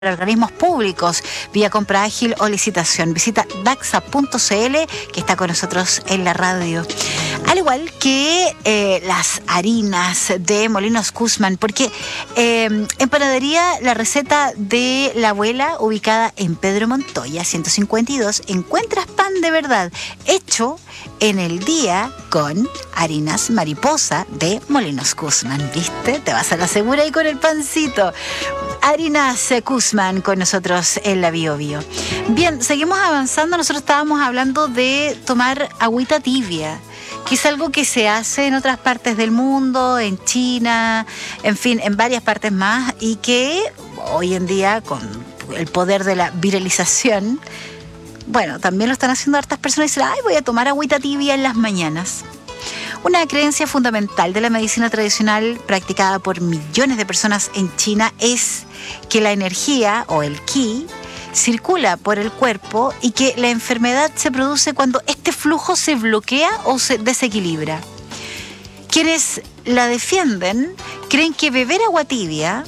organismos públicos vía compra ágil o licitación. Visita daxa.cl, que está con nosotros en la radio. Al igual que las harinas de Molinos Guzmán, porque en panadería La Receta de la Abuela, ubicada en Pedro Montoya 152, encuentras pan de verdad, hecho en el día con harinas mariposa de Molinos Guzmán. ¿Viste? Te vas a la segura y con el pancito. Harinas Guzmán con nosotros en la Bio Bio. Bien, seguimos avanzando. Nosotros estábamos hablando de tomar agüita tibia, que es algo que se hace en otras partes del mundo, en China, en fin, en varias partes más, y que hoy en día, con el poder de la viralización, bueno, también lo están haciendo hartas personas y dicen, ay, voy a tomar agüita tibia en las mañanas. Una creencia fundamental de la medicina tradicional practicada por millones de personas en China es que la energía o el qi circula por el cuerpo y que la enfermedad se produce cuando este flujo se bloquea o se desequilibra. Quienes la defienden creen que beber agua tibia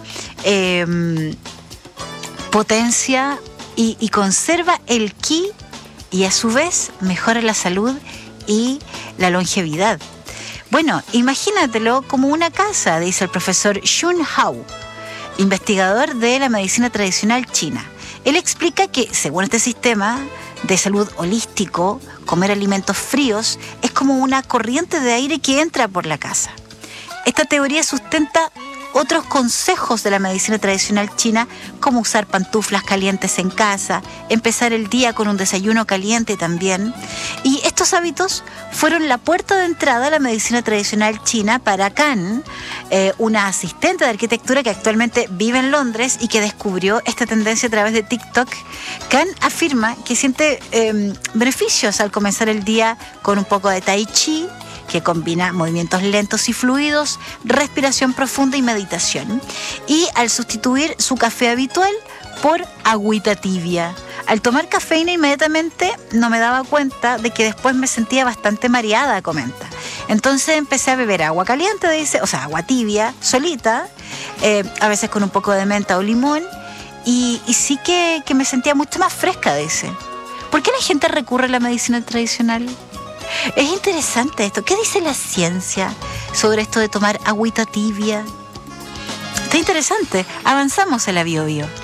potencia y conserva el qi y a su vez mejora la salud y la longevidad. Bueno, imagínatelo como una casa, dice el profesor Xun Hao, investigador de la medicina tradicional china. Él explica que, según este sistema de salud holístico, comer alimentos fríos es como una corriente de aire que entra por la casa. Esta teoría sustenta otros consejos de la medicina tradicional china, como usar pantuflas calientes en casa, empezar el día con un desayuno caliente también. Y estos hábitos fueron la puerta de entrada a la medicina tradicional china para Kan, una asistente de arquitectura que actualmente vive en Londres y que descubrió esta tendencia a través de TikTok. Kan afirma que siente beneficios al comenzar el día con un poco de tai chi, que combina movimientos lentos y fluidos, respiración profunda y meditación, y al sustituir su café habitual por agüita tibia. Al tomar cafeína inmediatamente no me daba cuenta de que después me sentía bastante mareada, comenta. Entonces empecé a beber agua caliente, dice, o sea, agua tibia, solita, a veces con un poco de menta o limón, y sí que me sentía mucho más fresca, dice. ¿Por qué la gente recurre a la medicina tradicional? Es interesante esto. ¿Qué dice la ciencia sobre esto de tomar agüita tibia? Está interesante. Avanzamos en la Bio Bio.